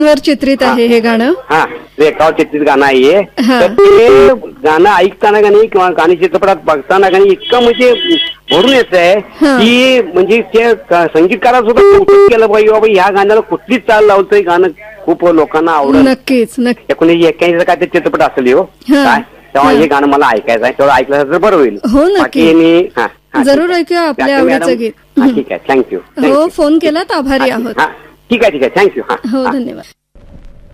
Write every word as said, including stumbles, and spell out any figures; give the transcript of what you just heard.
वर चित्रित आहे हे गाणं. हा रेखावर चित्रित गाणं आहे. हा. तर ते गाणं ऐकताना गाणी किंवा गाणी चित्रपटात बघताना गाणी इतकं म्हणजे भरून येत आहे हा. की म्हणजे ते संगीतकाराला सुद्धा कौतुक केलं पाहिजे बाबा ह्या गाण्याला कुठलीच चाल लावतोय गाणं खूप लोकांना आवडलं. नक्कीच नक्की. एकोणीसशे एक्क्याऐंशी काय ते चित्रपट असेल हो हा. काय तेव्हा हा. हे गाणं मला ऐकायचं आहे. तेवढं ऐकलं तर बरं होईल. हो नक्की. बाकी मी हा हा, जरूर ठीक आहे. ऐकूया आपल्या बाकी आवडीचं मॅडम, गीत. हा, ठीक आहे थँक्यू. हो फोन केलात आभारी आहोत. हा ठीक आहे ठीक आहे थँक्यू. हा हो हा. धन्यवाद.